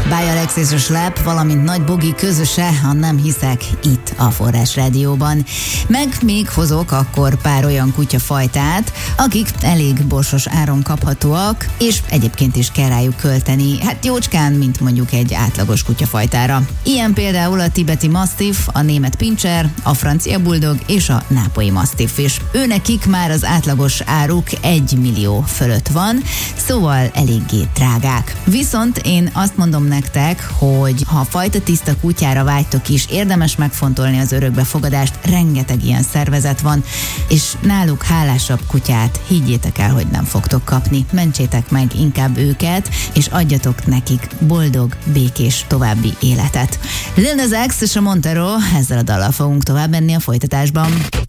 Báj Alexis és Slap, valamint Nagy Bogi közöse, a Nem hiszek, itt a Forrás Rádióban. Meg még hozok akkor pár olyan kutyafajtát, akik elég borsos áron kaphatóak, és egyébként is kell rájuk költeni, hát jócskán, mint mondjuk egy átlagos kutyafajtára. Ilyen például a tibeti mastiff, a német pinscher, a francia bulldog és a nápolyi mastiff is. Őnekik már az átlagos áruk 1 millió fölött van, szóval eléggé drágák. Viszont én azt mondom nektek, hogy ha fajta tiszta kutyára vágytok is, érdemes megfontolni az örökbefogadást, rengeteg ilyen szervezet van, és náluk hálásabb kutyát higgyétek el, hogy nem fogtok kapni. Mentsétek meg inkább őket, és adjatok nekik boldog, békés további életet. Lil Nas X és a Montero, ezzel a dallal fogunk tovább menni a folytatásban.